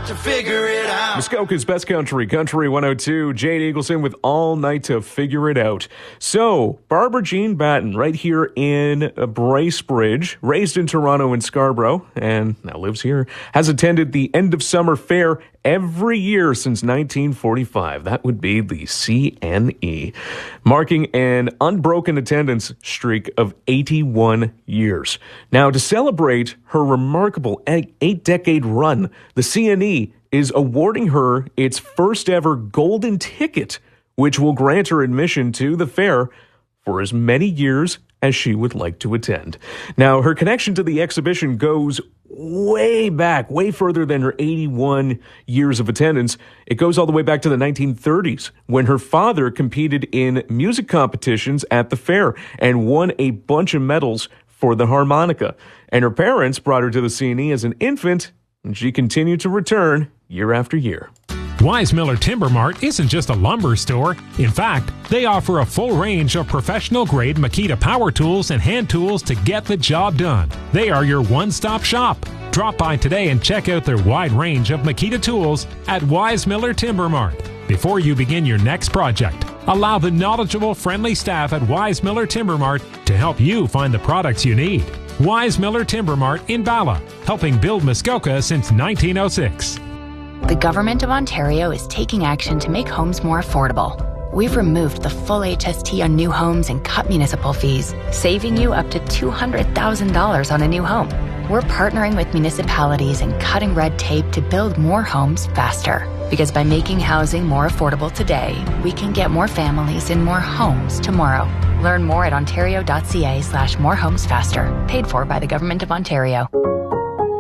to figure it out. Muskoka's Best Country, Country 102. Jade Eagleson with All Night to Figure It Out. So, Barbara Jean Batten, right here in Bracebridge, raised in Toronto and Scarborough, and now lives here, has attended the end of summer fair every year since 1945. That would be the CNE, marking an unbroken attendance streak of 81 years. Now, to celebrate her remarkable 8-decade run, the CNE is awarding her its first ever golden ticket, which will grant her admission to the fair for as many years as she would like to attend. Now, her connection to the exhibition goes way back, way further than her 81 years of attendance. It goes all the way back to the 1930s, when her father competed in music competitions at the fair and won a bunch of medals for the harmonica. And her parents brought her to the CNE as an infant, and she continued to return year after year. Wise Miller Timber Mart isn't just a lumber store. In fact, they offer a full range of professional-grade Makita power tools and hand tools to get the job done. They are your one-stop shop. Drop by today and check out their wide range of Makita tools at Wise Miller Timber Mart. Before you begin your next project, allow the knowledgeable, friendly staff at Wise Miller Timber Mart to help you find the products you need. Wise Miller Timber Mart in Bala, helping build Muskoka since 1906. The Government of Ontario is taking action to make homes more affordable. We've removed the full HST on new homes and cut municipal fees, saving you up to $200,000 on a new home. We're partnering with municipalities and cutting red tape to build more homes faster. Because by making housing more affordable today, we can get more families in more homes tomorrow. Learn more at ontario.ca/morehomesfaster. Paid for by the Government of Ontario.